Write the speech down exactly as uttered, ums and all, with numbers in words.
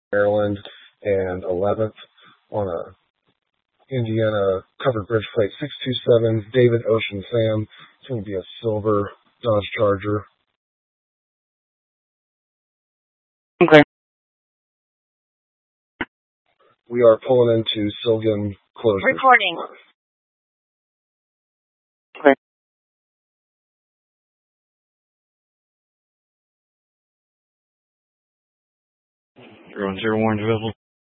Maryland, and eleventh on a Indiana covered bridge plate six two seven, David Ocean Sam. It's going to be a silver Dodge Charger. Okay. We are pulling into Silgan Closure. Recording. Okay. zero one zero one available.